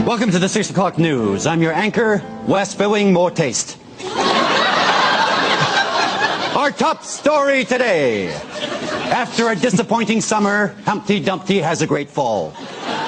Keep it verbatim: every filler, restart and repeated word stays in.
Welcome to the six o'clock news. I'm your anchor, Wes Filling More Taste. Our top story today. After a disappointing summer, Humpty Dumpty has a great fall.